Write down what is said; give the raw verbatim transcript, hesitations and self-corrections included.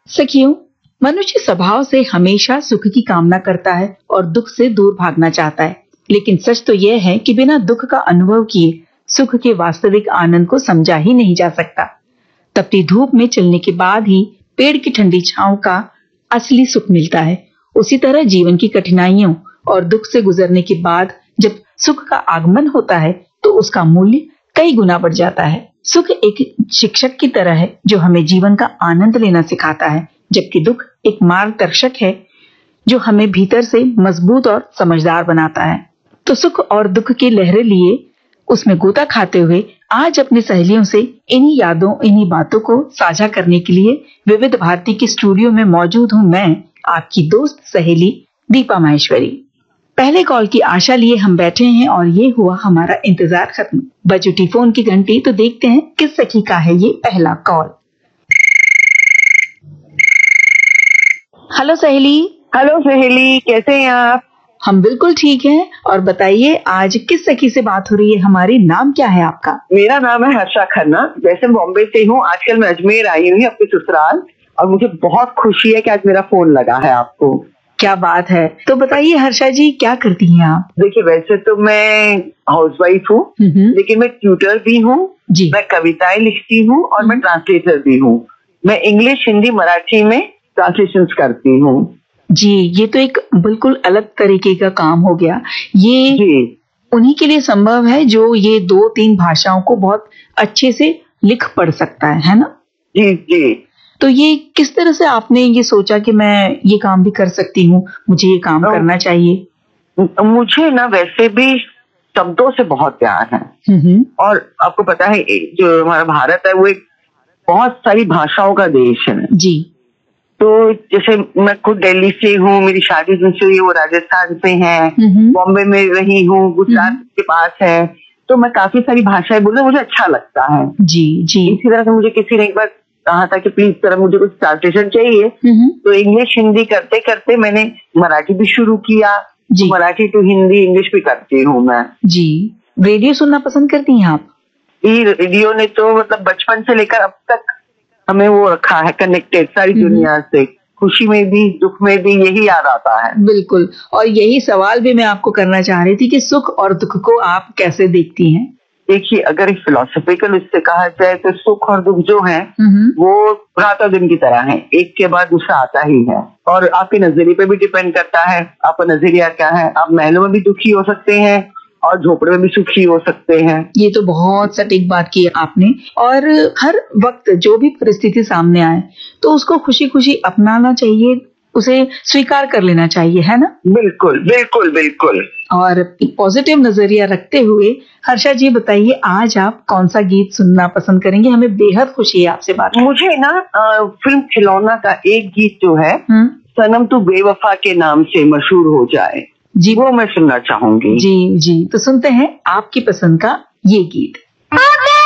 सखियों, मनुष्य स्वभाव से हमेशा सुख की कामना करता है और दुख से दूर भागना चाहता है। लेकिन सच तो यह है कि बिना दुख का अनुभव किए सुख के वास्तविक आनंद को समझा ही नहीं जा सकता। तपती धूप में चलने के बाद ही पेड़ की ठंडी छांव का असली सुख मिलता है। उसी तरह जीवन की कठिनाइयों और दुख से गुजरने के बाद जब सुख का आगमन होता है तो उसका मूल्य कई गुना बढ़ जाता है। सुख एक शिक्षक की तरह है जो हमें जीवन का आनंद लेना सिखाता है, जबकि दुख एक मार्गदर्शक है जो हमें भीतर से मजबूत और समझदार बनाता है। तो सुख और दुख की लहरें लिए उसमें गोता खाते हुए आज अपनी सहेलियों से इन्हीं यादों, इन्हीं बातों को साझा करने के लिए विविध भारती के स्टूडियो में मौजूद हूँ मैं, आपकी दोस्त सहेली दीपा माहेश्वरी। पहले कॉल की आशा लिए हम बैठे हैं और ये हुआ हमारा इंतजार खत्म। बज उठी फोन की घंटी तो देखते हैं किस सखी का है ये पहला कॉल। हेलो सहेली। हेलो सहेली, कैसे हैं आप? हम बिल्कुल ठीक हैं। और बताइए आज किस सखी से बात हो रही है हमारी? नाम क्या है आपका? मेरा नाम है हर्षा खन्ना। वैसे बॉम्बे से हूँ, आजकल मैं अजमेर आई हुई अपने ससुराल और मुझे बहुत खुशी है कि आज मेरा फोन लगा है आपको। क्या बात है। तो बताइए हर्षा जी, क्या करती हैं आप? देखिए, वैसे तो मैं हाउसवाइफ हूँ, लेकिन मैं ट्यूटर भी हूँ, मैं कविताएं लिखती हूँ और मैं ट्रांसलेटर भी हूँ। मैं इंग्लिश, हिंदी, मराठी में ट्रांसलेशन करती हूँ। जी, ये तो एक बिल्कुल अलग तरीके का काम हो गया। ये जी। उन्हीं के लिए संभव है जो ये दो तीन भाषाओं को बहुत अच्छे से लिख पढ़ सकता है, है ना? जी जी। तो ये किस तरह से आपने ये सोचा कि मैं ये काम भी कर सकती हूँ, मुझे ये काम करना चाहिए? मुझे ना वैसे भी शब्दों से बहुत प्यार है और आपको पता है जो हमारा भारत है वो एक बहुत सारी भाषाओं का देश है। जी। तो जैसे मैं खुद दिल्ली से हूँ, मेरी शादी जिनसे हुई वो राजस्थान से है, बॉम्बे में रही हूँ, गुजरात के पास है, तो मैं काफी सारी भाषाएं बोलना मुझे अच्छा लगता है। जी जी। इसी तरह से मुझे किसी ने एक बार कहा था कि प्लीज सर मुझे कुछ ट्रांसलेशन चाहिए, तो इंग्लिश हिंदी करते करते मैंने मराठी भी शुरू किया। तो मराठी टू हिंदी, इंग्लिश भी करती हूँ मैं। जी। रेडियो सुनना पसंद करती हैं आप? ये रेडियो ने तो मतलब बचपन से लेकर अब तक हमें वो रखा है कनेक्टेड सारी दुनिया से। खुशी में भी दुख में भी यही याद आता है। बिल्कुल। और यही सवाल भी मैं आपको करना चाह रही थी कि सुख और दुख को आप कैसे देखती हैं? देखिए, अगर फिलोसॉफिकल इससे कहा जाए तो सुख और दुख जो है वो रात और दिन की तरह है, एक के बाद दूसरा आता ही है। और आपके नजरिए पे भी डिपेंड करता है, आपका नजरिया क्या है। आप महलों में भी दुखी हो सकते हैं और झोपड़े में भी सुखी हो सकते हैं। ये तो बहुत सटीक बात की आपने। और हर वक्त जो भी परिस्थिति सामने आए तो उसको खुशी खुशी अपनाना चाहिए, उसे स्वीकार कर लेना चाहिए, है ना? बिल्कुल बिल्कुल बिल्कुल। और पॉजिटिव नजरिया रखते हुए हर्षा जी बताइए आज आप कौन सा गीत सुनना पसंद करेंगे? हमें बेहद खुशी है आपसे बात। मुझे ना आ, फिल्म खिलौना का एक गीत जो है सनम तू बेवफा के नाम से मशहूर हो जाए, जी वो मैं सुनना चाहूंगी। जी जी, तो सुनते हैं आपकी पसंद का ये गीत।